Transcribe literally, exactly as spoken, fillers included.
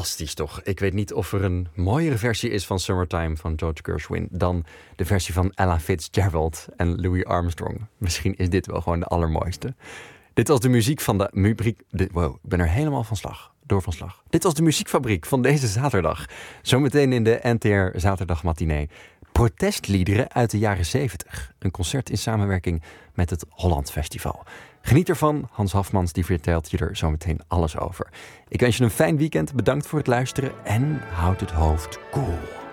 Fantastisch toch? Ik weet niet of er een mooiere versie is van Summertime van George Gershwin dan de versie van Ella Fitzgerald en Louis Armstrong. Misschien is dit wel gewoon de allermooiste. Dit was de muziek van de muziek. Wow, ik ben er helemaal van slag. Door van slag. Dit was de muziekfabriek van deze zaterdag. Zometeen in de N T R Zaterdagmatinee. Protestliederen uit de jaren zeventig. Een concert in samenwerking met het Holland Festival. Geniet ervan. Hans Hafmans die vertelt je er zometeen alles over. Ik wens je een fijn weekend. Bedankt voor het luisteren en houd het hoofd koel.